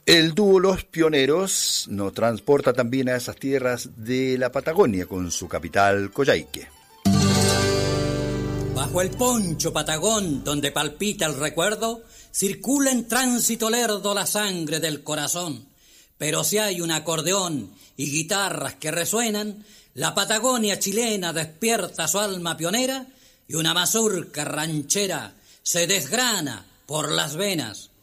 El dúo Los Pioneros nos transporta también a esas tierras de la Patagonia con su capital Coyhaique. Bajo el poncho patagón donde palpita el recuerdo, circula en tránsito lerdo la sangre del corazón. Pero si hay un acordeón y guitarras que resuenan, la Patagonia chilena despierta su alma pionera y una mazurca ranchera se desgrana por las venas.